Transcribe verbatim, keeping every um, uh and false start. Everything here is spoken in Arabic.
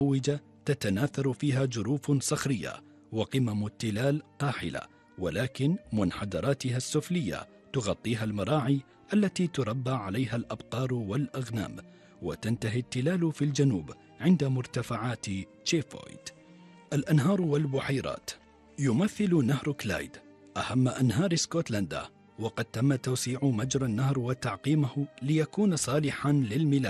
متوجة تتناثر فيها جروف صخرية وقمم التلال قاحلة، ولكن منحدراتها السفلية تغطيها المراعي التي تربى عليها الأبقار والأغنام، وتنتهي التلال في الجنوب عند مرتفعات تشيفويد. الأنهار والبحيرات. يمثل نهر كلايد أهم أنهار اسكتلندا، وقد تم توسيع مجرى النهر وتعقيمه ليكون صالحا للملاحة